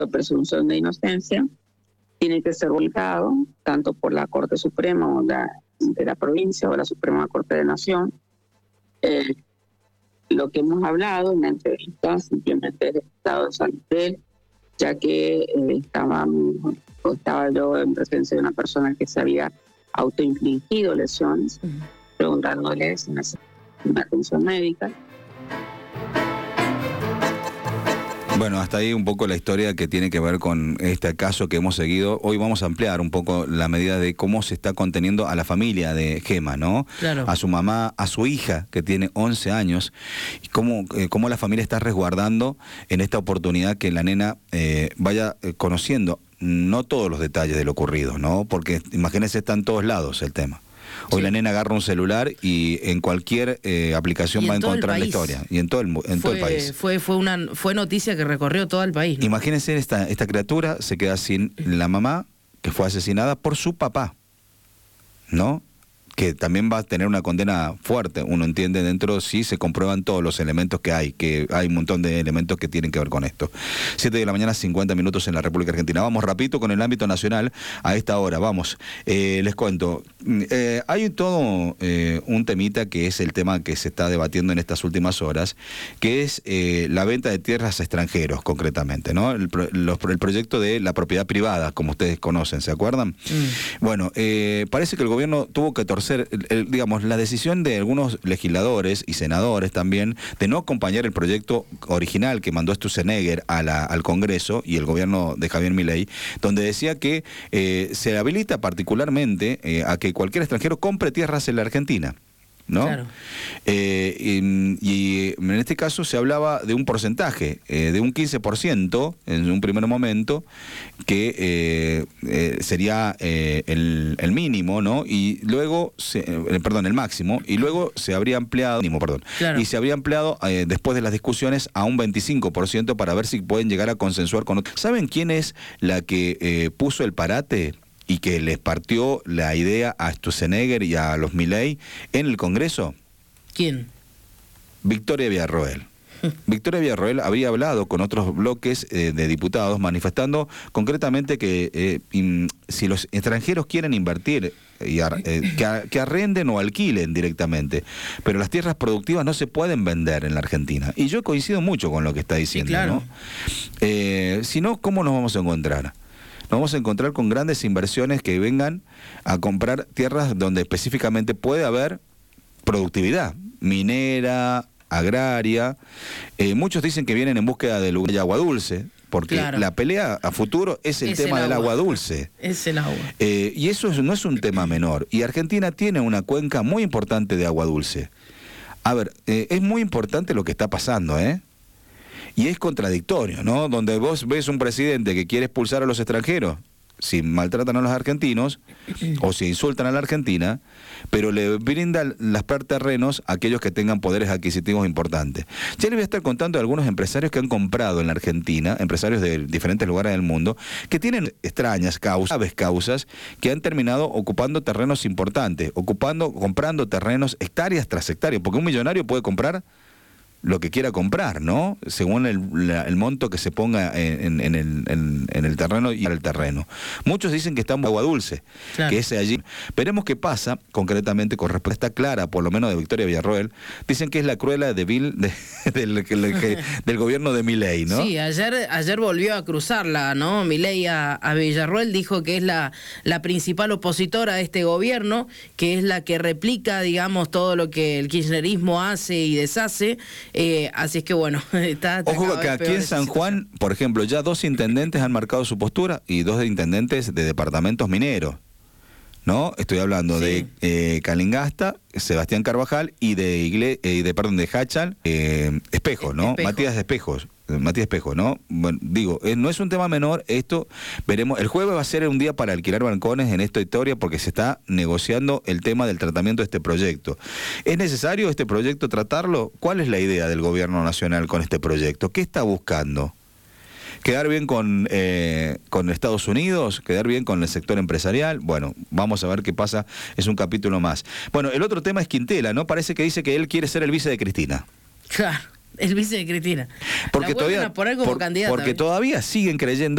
de presunción de inocencia, tiene que ser volcado tanto por la Corte Suprema de la provincia o la Suprema Corte de Nación. Lo que hemos hablado en la entrevista simplemente es el estado de salud de él, ya que estaba yo en presencia de una persona que se había autoinfligido lesiones, preguntándole si necesitaba una atención médica. Bueno, hasta ahí un poco la historia que tiene que ver con este caso que hemos seguido. Hoy vamos a ampliar un poco la medida de cómo se está conteniendo a la familia de Gema, ¿no? Claro. A su mamá, a su hija, que tiene 11 años, y cómo la familia está resguardando en esta oportunidad que la nena vaya conociendo, no todos los detalles de lo ocurrido, ¿no? Porque imagínense, está en todos lados el tema. Hoy sí. La nena agarra un celular y en cualquier aplicación va a encontrar la historia. Y en todo el país. Fue noticia que recorrió todo el país, ¿no? Imagínense, esta criatura se queda sin la mamá, que fue asesinada por su papá, ¿no? Que también va a tener una condena fuerte, uno entiende, dentro si se comprueban todos los elementos que hay un montón de elementos que tienen que ver con esto. 7 de la mañana, 50 minutos en la República Argentina. Vamos rapidito con el ámbito nacional a esta hora, vamos. Les cuento, hay todo un temita que es el tema que se está debatiendo en estas últimas horas, que es la venta de tierras a extranjeros, concretamente, ¿no? El proyecto de la propiedad privada, como ustedes conocen, ¿se acuerdan? Bueno, parece que el gobierno tuvo que torcer digamos, la decisión de algunos legisladores y senadores también de no acompañar el proyecto original que mandó Sturzenegger al Congreso y el gobierno de Javier Milei, donde decía que se habilita particularmente a que cualquier extranjero compre tierras en la Argentina, ¿no? Claro. Y en este caso se hablaba de un porcentaje, de un 15% en un primer momento, que sería el mínimo, ¿no? Y luego, el máximo, y luego se habría ampliado, claro. Y se habría ampliado después de las discusiones a un 25% para ver si pueden llegar a consensuar con otros. ¿Saben quién es la que puso el parate y que les partió la idea a Sturzenegger y a los Milei en el Congreso? ¿Quién? Victoria Villarroel. Victoria Villarroel había hablado con otros bloques de diputados manifestando concretamente que si los extranjeros quieren invertir, que arrenden o alquilen directamente, pero las tierras productivas no se pueden vender en la Argentina. Y yo coincido mucho con lo que está diciendo, sí, claro. ¿No? Si no, ¿cómo nos vamos a encontrar? Nos vamos a encontrar con grandes inversiones que vengan a comprar tierras donde específicamente puede haber productividad minera, agraria. Muchos dicen que vienen en búsqueda de agua dulce, porque claro, la pelea a futuro es el tema del agua dulce. Es el agua. Y eso no es un tema menor. Y Argentina tiene una cuenca muy importante de agua dulce. A ver, es muy importante lo que está pasando, y es contradictorio, ¿no? Donde vos ves un presidente que quiere expulsar a los extranjeros, si maltratan a los argentinos o si insultan a la Argentina, pero le brindan las terrenos a aquellos que tengan poderes adquisitivos importantes. Ya les voy a estar contando de algunos empresarios que han comprado en la Argentina, empresarios de diferentes lugares del mundo, que tienen extrañas causas, graves causas, que han terminado ocupando terrenos importantes, comprando terrenos hectáreas tras hectáreas, porque un millonario puede comprar lo que quiera comprar, ¿no? Según el monto que se ponga en el terreno y en el terreno. Muchos dicen que está en agua dulce, claro, que es allí. Veremos qué pasa concretamente con respuesta clara, por lo menos de Victoria Villarroel. Dicen que es la cruela del gobierno de Milei, ¿no? Sí, ayer volvió a cruzarla, ¿no? Milei a Villarroel dijo que es la principal opositora a este gobierno, que es la que replica, digamos, todo lo que el kirchnerismo hace y deshace. Así es que bueno, está ojo que aquí en San Juan, por ejemplo, ya 2 intendentes han marcado su postura y 2 intendentes de departamentos mineros, ¿no? Estoy hablando sí, de Calingasta, Sebastián Carvajal y de Hachal, Espejo, ¿no? Matías Espejo, ¿no? Bueno, digo, no es un tema menor esto. Veremos, el jueves va a ser un día para alquilar balcones en esta historia porque se está negociando el tema del tratamiento de este proyecto. ¿Es necesario este proyecto tratarlo? ¿Cuál es la idea del gobierno nacional con este proyecto? ¿Qué está buscando? ¿Quedar bien con Estados Unidos? ¿Quedar bien con el sector empresarial? Bueno, vamos a ver qué pasa, es un capítulo más. Bueno, el otro tema es Quintela, ¿no? Parece que dice que él quiere ser el vice de Cristina. Claro. el vice de Cristina. Porque La vuelven a poner como candidata. porque todavía siguen creyendo